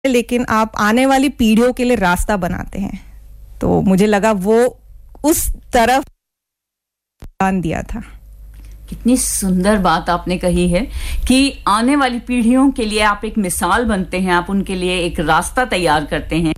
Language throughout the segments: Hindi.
लेकिन आप आने वाली पीढ़ियों के लिए रास्ता बनाते हैं। तो मुझे लगा वो उस तरफ ध्यान दिया था। कितनी सुंदर बात आपने कही है कि आने वाली पीढ़ियों के लिए आप एक मिसाल बनते हैं, आप उनके लिए एक रास्ता तैयार करते हैं,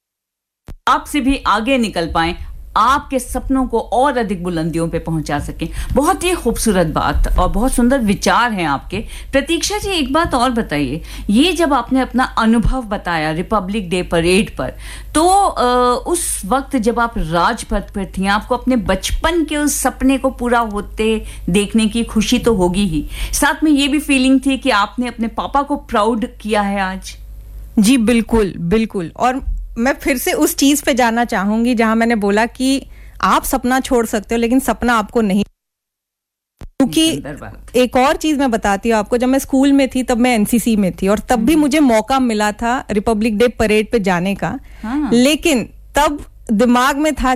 आपसे भी आगे निकल पाएं, आपके सपनों को और अधिक बुलंदियों पे पहुंचा सकें। बहुत ही खूबसूरत बात और बहुत सुंदर विचार हैं आपके। प्रतीक्षा जी, एक बात और बताइए, ये जब आपने अपना अनुभव बताया रिपब्लिक डे परेड पर, तो उस वक्त जब आप राजपथ पर थी, आपको अपने बचपन के उस सपने को पूरा होते देखने की खुशी तो होगी ही, साथ में ये भी फीलिंग थी कि आपने अपने पापा को प्राउड किया है आज? जी बिल्कुल बिल्कुल। और मैं फिर से उस चीज पे जाना चाहूंगी जहां मैंने बोला कि आप सपना छोड़ सकते हो लेकिन सपना आपको नहीं। क्योंकि एक और चीज मैं बताती हूँ आपको, जब मैं स्कूल में थी तब मैं एनसीसी में थी और तब भी मुझे मौका मिला था रिपब्लिक डे परेड पे जाने का। लेकिन तब दिमाग में था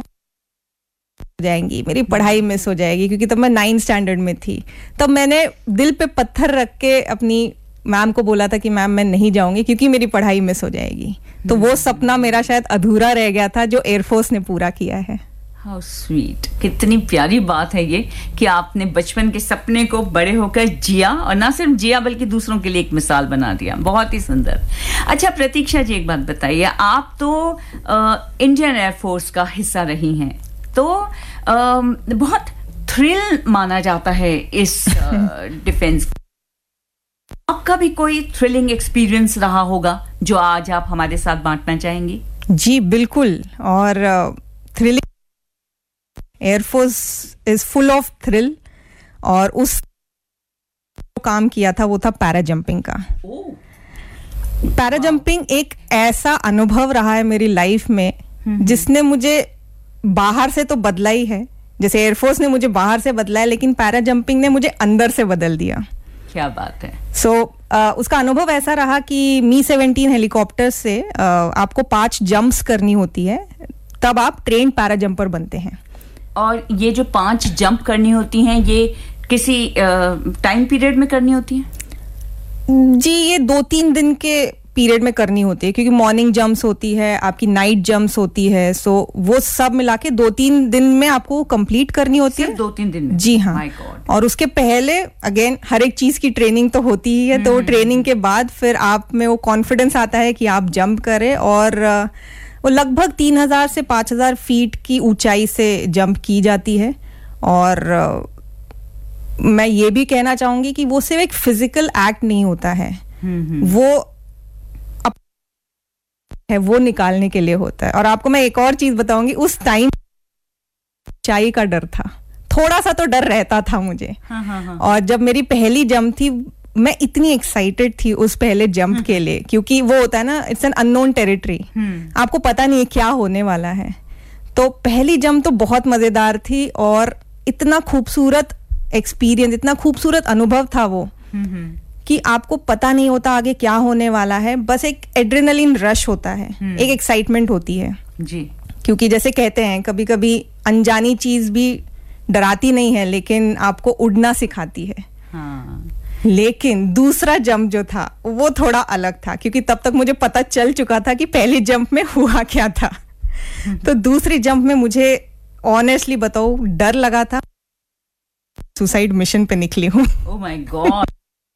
जाएंगी, मेरी पढ़ाई मिस हो जाएगी, क्योंकि तब मैं 9th स्टैंडर्ड में थी। तब मैंने दिल पे पत्थर रख के अपनी मैम को बोला था कि मैम मैं नहीं जाऊंगी क्योंकि मेरी पढ़ाई मिस हो जाएगी। तो वो सपना मेरा शायद अधूरा रह गया था जो एयरफोर्स ने पूरा किया है। हाउ स्वीट, कितनी प्यारी बात है ये कि आपने बचपन के सपने को बड़े होकर जिया, और ना सिर्फ जिया बल्कि दूसरों के लिए एक मिसाल बना दिया। बहुत ही सुंदर। अच्छा प्रतीक्षा जी, एक बात बताइए, आप तो इंडियन एयरफोर्स का हिस्सा रही हैं, तो बहुत थ्रिल माना जाता है इस डिफेंस। आपका भी कोई थ्रिलिंग एक्सपीरियंस रहा होगा जो आज आप हमारे साथ बांटना चाहेंगी? जी बिल्कुल। और thrilling, air force is full of thrill. और उस काम किया था वो था पैरा जंपिंग का। पैरा जंपिंग एक ऐसा अनुभव रहा है मेरी लाइफ में जिसने मुझे बाहर से तो बदला ही है, जैसे एयरफोर्स ने मुझे बाहर से बदला है, लेकिन पैरा जंपिंग ने मुझे अंदर से बदल दिया। क्या बात है। उसका अनुभव ऐसा रहा कि मी-17 हेलीकॉप्टर से आपको 5 जंप्स करनी होती है, तब आप ट्रेन पैरा जंपर बनते हैं। और ये जो 5 जंप करनी होती हैं, ये किसी टाइम पीरियड में करनी होती हैं? जी, ये 2-3 दिन के पीरियड में करनी होती है, क्योंकि मॉर्निंग जंप्स होती है, आपकी नाइट जंप्स होती है। सो वो सब मिला के 2-3 दिन में आपको कंप्लीट करनी होती है। 2-3 दिन में? जी हाँ। और उसके पहले अगेन हर एक चीज की ट्रेनिंग तो होती ही है। तो ट्रेनिंग के बाद फिर आप में वो कॉन्फिडेंस आता है कि आप जंप करें, और वो लगभग 3000 से 5000 फीट की ऊंचाई से जंप की जाती है। और मैं ये भी कहना चाहूंगी कि वो सिर्फ एक फिजिकल एक्ट नहीं होता है, वो निकालने के लिए होता है। और आपको मैं एक और चीज बताऊंगी, उस टाइम ऊंचाई का डर था, थोड़ा सा तो डर रहता था मुझे। और जब मेरी पहली जंप थी, मैं इतनी एक्साइटेड थी उस पहले जंप के लिए, क्योंकि वो होता है ना, इट्स एन अननोन टेरिटरी, आपको पता नहीं है क्या होने वाला है। तो पहली जंप तो बहुत मजेदार थी, और इतना खूबसूरत एक्सपीरियंस, इतना खूबसूरत अनुभव था वो, कि आपको पता नहीं होता आगे क्या होने वाला है। बस एक एड्रेनलिन रश होता है, एक एक्साइटमेंट होती है जी। क्योंकि जैसे कहते हैं, कभी कभी अनजानी चीज भी डराती नहीं है, लेकिन आपको उड़ना सिखाती है। लेकिन दूसरा जंप जो था वो थोड़ा अलग था, क्योंकि तब तक मुझे पता चल चुका था कि पहली जंप में हुआ क्या था। तो दूसरी जंप में मुझे ऑनेस्टली बताओ डर लगा था, सुसाइड मिशन पे निकली हूँ। Oh my God.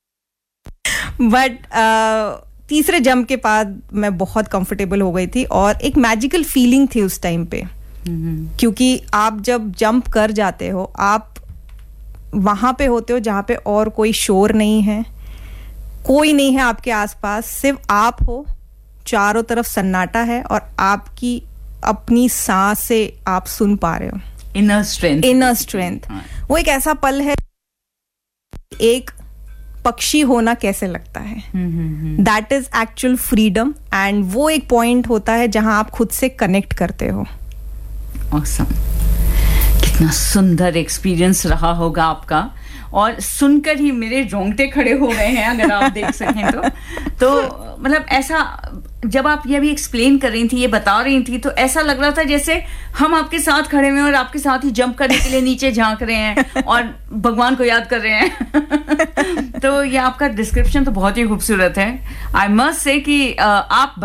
बट तीसरे जंप के बाद मैं बहुत कंफर्टेबल हो गई थी, और एक मैजिकल फीलिंग थी उस टाइम पे। क्योंकि आप जब जंप कर जाते हो, आप वहां पे होते हो जहां पे और कोई शोर नहीं है, कोई नहीं है आपके आसपास, सिर्फ आप हो, चारों तरफ सन्नाटा है, और आपकी अपनी सांस से आप सुन पा रहे हो। Inner strength. वो एक ऐसा पल है, एक पक्षी होना कैसे लगता है, that is actual freedom. And वो एक पॉइंट होता है जहां आप खुद से कनेक्ट करते हो। ऑसम। कितना सुंदर एक्सपीरियंस रहा होगा आपका, और सुनकर ही मेरे रोंगटे खड़े हो गए हैं, अगर आप देख सकें तो मतलब ऐसा, जब आप ये भी एक्सप्लेन कर रही थी, ये बता रही थी, तो ऐसा लग रहा था जैसे हम आपके साथ खड़े हुए हैं और आपके साथ ही जंप करने के लिए नीचे झांक रहे हैं और भगवान को याद कर रहे हैं। तो ये आपका डिस्क्रिप्शन तो बहुत ही खूबसूरत है। आई मस्ट से कि आप